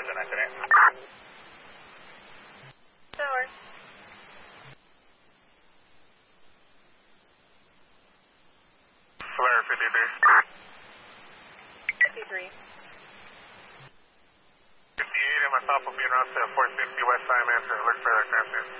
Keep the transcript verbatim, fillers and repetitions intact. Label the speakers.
Speaker 1: was an accident.
Speaker 2: Tower.
Speaker 1: Flare fifty-three.
Speaker 2: fifty-three.
Speaker 1: fifty-eight, I'm on top of being around to four fifty West Time, answer, alert for that transfer.